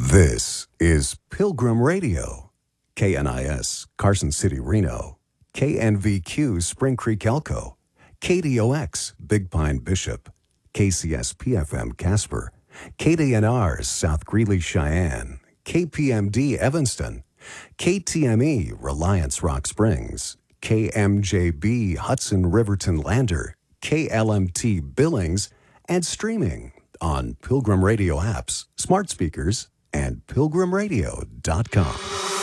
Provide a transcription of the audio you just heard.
This is Pilgrim Radio, KNIS, Carson City, Reno, KNVQ, Spring Creek, Elko, KDOX, Big Pine, Bishop, KCSPFM, Casper, KDNR, South Greeley, Cheyenne, KPMD, Evanston, KTME, Reliance, Rock Springs, KMJB, Hudson, Riverton, Lander, KLMT, Billings, and streaming on Pilgrim Radio apps, smart speakers, and pilgrimradio.com.